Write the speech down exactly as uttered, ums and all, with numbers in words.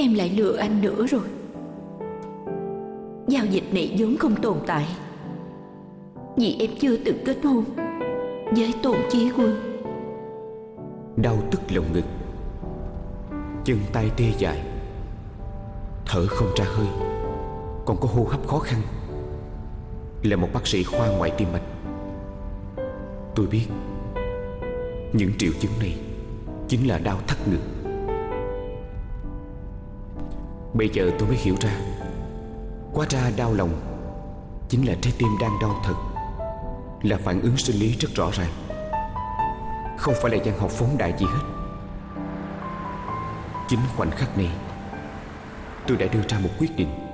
em lại lừa anh nữa rồi. Giao dịch này vốn không tồn tại, vì em chưa từng kết hôn với Tôn Chí Quân. Đau tức lồng ngực, chân tay tê dại, thở không ra hơi, còn có hô hấp khó khăn. Là một bác sĩ khoa ngoại tim mạch, tôi biết những triệu chứng này chính là đau thắt ngực. Bây giờ tôi mới hiểu ra, hóa ra đau lòng chính là trái tim đang đau thật, là phản ứng sinh lý rất rõ ràng, không phải là văn học phóng đại gì hết. Chính khoảnh khắc này tôi đã đưa ra một quyết định.